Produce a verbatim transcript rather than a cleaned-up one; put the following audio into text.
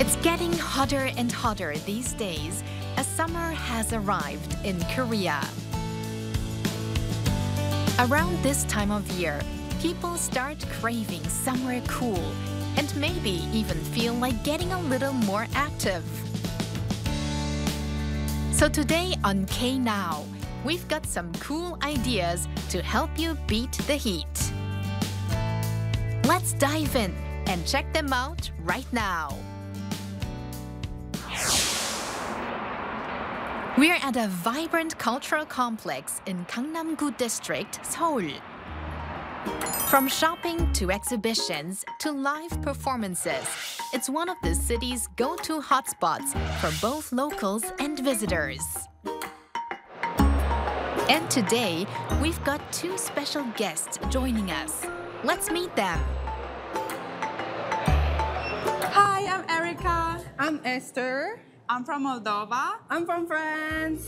It's getting hotter and hotter these days as summer has arrived in Korea. Around this time of year, people start craving somewhere cool and maybe even feel like getting a little more active. So today on K Now, we've got some cool ideas to help you beat the heat. Let's dive in and check them out right now. We're at a vibrant cultural complex in Gangnam-gu District, Seoul. From shopping to exhibitions to live performances, it's one of the city's go-to hotspots for both locals and visitors. And today, we've got two special guests joining us. Let's meet them. Hi, I'm Erica. I'm Esther. I'm from Moldova. I'm from France.